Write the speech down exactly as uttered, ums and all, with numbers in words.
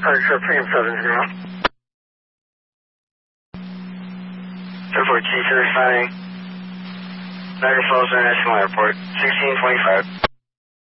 Archer Premium seven zero. Airport T thirty-five. Niagara Falls International Airport, sixteen twenty-five.